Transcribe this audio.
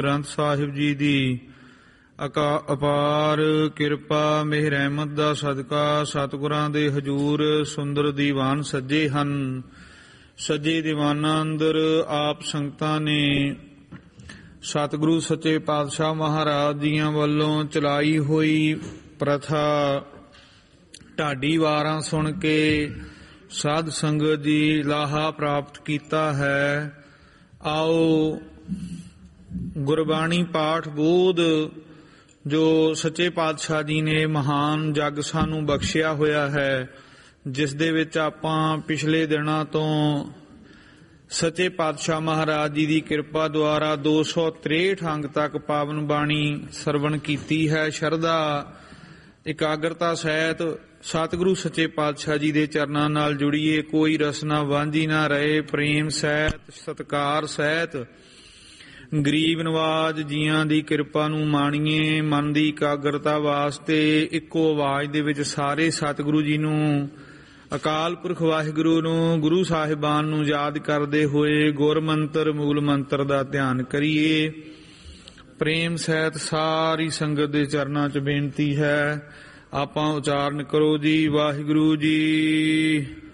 ਗ੍ਰੰਥ ਸਾਹਿਬ ਜੀ ਦੀ ਅਪਾਰ ਕਿਰਪਾ ਮਿਹਰ ਰਹਿਮਤ ਦਾ ਸਦਕਾ ਸਤਿਗੁਰਾਂ ਦੇ ਹਜੂਰ ਸੁੰਦਰ ਦੀਵਾਨ ਸੱਜੇ ਹਨ। ਸੱਜੇ ਦੀਵਾਨਾਂ ਅੰਦਰ ਆਪ ਸੰਗਤਾਂ ਨੇ ਸਤਿਗੁਰੂ ਸੱਚੇ ਪਾਤਸ਼ਾਹ ਮਹਾਰਾਜ ਜੀਆਂ ਵੱਲੋਂ ਚਲਾਈ ਹੋਈ ਪ੍ਰਥਾ ਢਾਡੀ ਵਾਰਾਂ ਸੁਣ ਕੇ ਸਾਧ ਸੰਗਤ ਜੀ ਲਾਹਾ ਪ੍ਰਾਪਤ ਕੀਤਾ ਹੈ। ਆਓ ਗੁਰਬਾਣੀ ਪਾਠ ਬੋਧ ਜੋ ਸੱਚੇ ਪਾਤਸ਼ਾਹ ਜੀ ਨੇ ਮਹਾਨ ਜਗ ਸਾਨੂੰ ਬਖਸ਼ਿਆ ਹੋਇਆ ਹੈ, ਜਿਸ ਦੇ ਵਿੱਚ ਆਪਾਂ ਪਿਛਲੇ ਦਿਨਾਂ ਤੋਂ ਸੱਚੇ ਪਾਤਸ਼ਾਹ ਮਹਾਰਾਜ ਜੀ ਦੀ ਕਿਰਪਾ ਦੁਆਰਾ 263 ਅੰਗ ਤੱਕ ਪਾਵਨ ਬਾਣੀ ਸਰਵਣ ਕੀਤੀ ਹੈ। ਸ਼ਰਧਾ ਇਕਾਗਰਤਾ ਸਹਿਤ ਸਤਿਗੁਰੂ ਸੱਚੇ ਪਾਤਸ਼ਾਹ ਜੀ ਦੇ ਚਰਨਾਂ ਨਾਲ ਜੁੜੀਏ, ਕੋਈ ਰਸਨਾ ਵਾਂਝੀ ਨਾ ਰਹੇ। ਪ੍ਰੇਮ ਸਹਿਤ ਸਤਿਕਾਰ ਸਹਿਤ ਗਰੀਬ ਨਵਾਜ ਜੀਆਂ ਦੀ ਕਿਰਪਾ ਨੂੰ ਮਾਣੀਏ। ਮਨ ਦੀ ਇਕਾਗਰਤਾ ਵਾਸਤੇ ਇੱਕੋ ਆਵਾਜ਼ ਦੇ ਵਿੱਚ ਸਾਰੇ ਸਤਿਗੁਰੂ ਜੀ ਨੂੰ, ਅਕਾਲ ਪੁਰਖ ਵਾਹਿਗੁਰੂ ਨੂੰ, ਗੁਰੂ ਸਾਹਿਬਾਨ ਨੂੰ ਯਾਦ ਕਰਦੇ ਹੋਏ ਗੁਰ ਮੰਤਰ ਮੂਲ ਮੰਤਰ ਦਾ ਧਿਆਨ ਕਰੀਏ। ਪ੍ਰੇਮ ਸਹਿਤ ਸਾਰੀ ਸੰਗਤ ਦੇ ਚਰਨਾਂ 'ਚ ਬੇਨਤੀ ਹੈ, ਆਪਾਂ ਉਚਾਰਨ ਕਰੋ ਜੀ। ਵਾਹਿਗੁਰੂ ਜੀ।